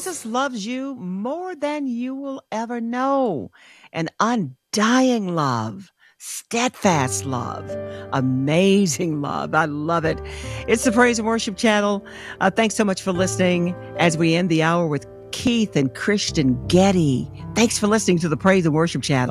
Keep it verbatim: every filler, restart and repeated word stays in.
Jesus loves you more than you will ever know. An undying love, steadfast love, amazing love. I love it. It's the Praise and Worship Channel. Uh, thanks so much for listening as we end the hour with Keith and Christian Getty. Thanks for listening to the Praise and Worship Channel.